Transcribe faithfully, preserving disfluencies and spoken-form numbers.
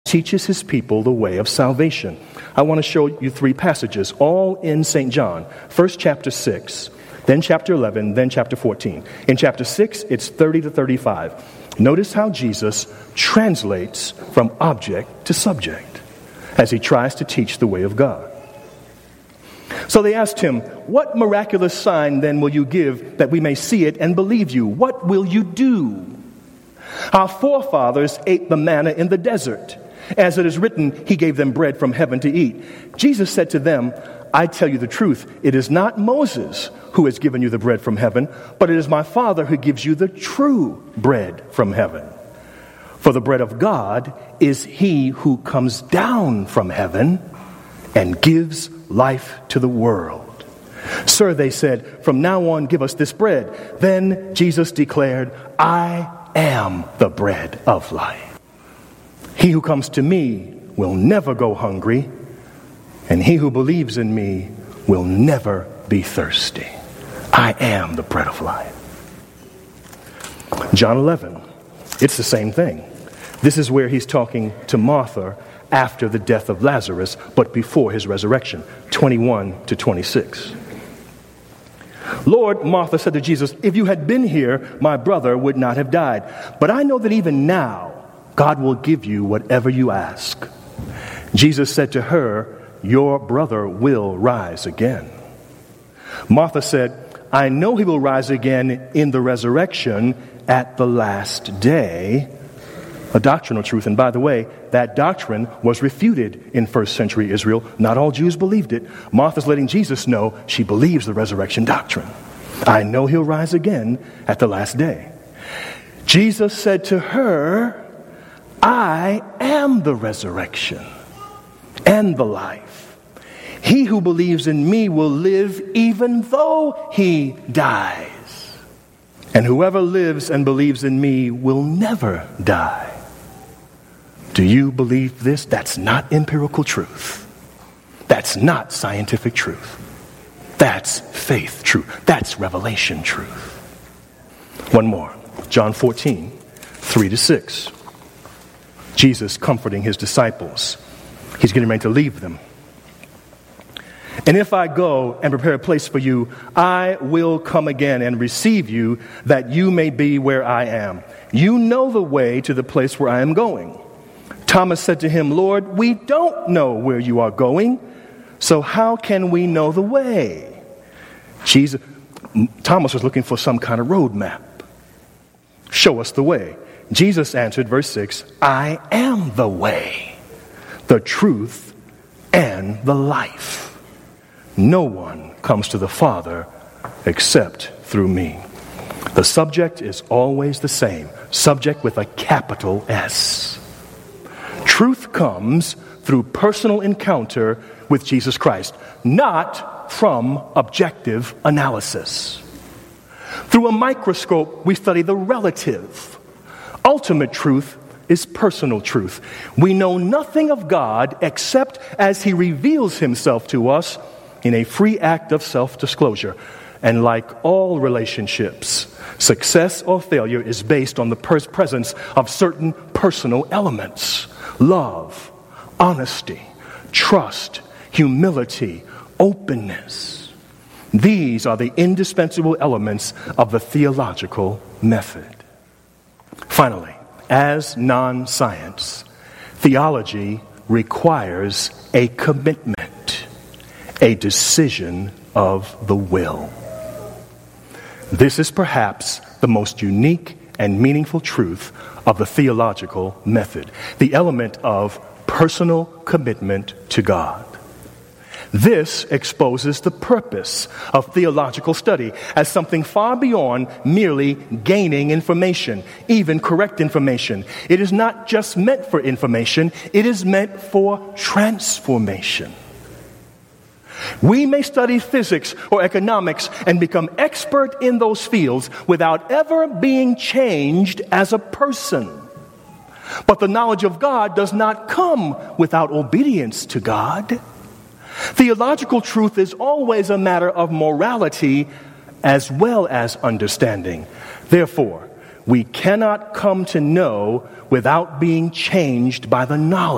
teaches his people the way of salvation. I want to show you three passages, all in Saint John. First, chapter six, then chapter eleven, then chapter fourteen. In chapter six, it's thirty to thirty-five. Notice how Jesus translates from object to subject as he tries to teach the way of God. So they asked him, "What miraculous sign then will you give that we may see it and believe you? What will you do? Our forefathers ate the manna in the desert. As it is written, he gave them bread from heaven to eat." Jesus said to them, "I tell you the truth, it is not Moses who has given you the bread from heaven, but it is my Father who gives you the true bread from heaven. For the bread of God is he who comes down from heaven and gives life to the world." "Sir," they said, "from now on give us this bread." Then Jesus declared, "I am the bread of life. He who comes to me will never go hungry, and he who believes in me will never be thirsty. I am the bread of life." John eleven, it's the same thing. This is where he's talking to Martha after the death of Lazarus, but before his resurrection, twenty-one to twenty-six. "Lord," Martha said to Jesus, "if you had been here, my brother would not have died. But I know that even now, God will give you whatever you ask." Jesus said to her, "Your brother will rise again." Martha said, "I know he will rise again in the resurrection at the last day." A doctrinal truth. And by the way, that doctrine was refuted in first century Israel. Not all Jews believed it. Martha's letting Jesus know she believes the resurrection doctrine. "I know he'll rise again at the last day." Jesus said to her, "I am the resurrection and the life. He who believes in me will live even though he dies. And whoever lives and believes in me will never die." Do you believe this? That's not empirical truth. That's not scientific truth. That's faith truth. That's revelation truth. One more. John fourteen, three to six. Jesus comforting his disciples. He's getting ready to leave them. "And if I go and prepare a place for you, I will come again and receive you, that you may be where I am. You know the way to the place where I am going." Thomas said to him, "Lord, we don't know where you are going, so how can we know the way?" Jesus, Thomas was looking for some kind of road map. "Show us the way." Jesus answered, verse six, "I am the way, the truth, and the life. No one comes to the Father except through me." The subject is always the same. Subject with a capital S. Truth comes through personal encounter with Jesus Christ, not from objective analysis. Through a microscope, we study the relative. Ultimate truth is personal truth. We know nothing of God except as he reveals himself to us in a free act of self-disclosure. And like all relationships, success or failure is based on the pers- presence of certain personal elements. Love, honesty, trust, humility, openness. These are the indispensable elements of the theological method. Finally, as non-science, theology requires a commitment, a decision of the will. This is perhaps the most unique and meaningful truth of the theological method, the element of personal commitment to God. This exposes the purpose of theological study as something far beyond merely gaining information, even correct information. It is not just meant for information, it is meant for transformation. We may study physics or economics and become expert in those fields without ever being changed as a person. But the knowledge of God does not come without obedience to God. Theological truth is always a matter of morality as well as understanding. Therefore, we cannot come to know without being changed by the knowledge